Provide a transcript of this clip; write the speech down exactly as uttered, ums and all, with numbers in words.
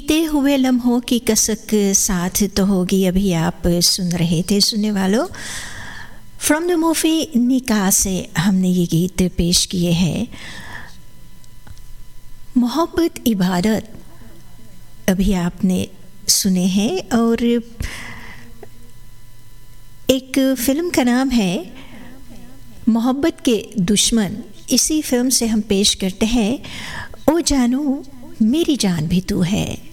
बीते हुए लम्हों की कसक साथ तो होगी, अभी आप सुन रहे थे सुनने वालों। फ्रॉम द मूवी निकाह से हमने ये गीत पेश किए हैं। मोहब्बत इबादत अभी आपने सुने हैं, और एक फ़िल्म का नाम है मोहब्बत के दुश्मन। इसी फिल्म से हम पेश करते हैं ओ जानू मेरी जान भी तू है।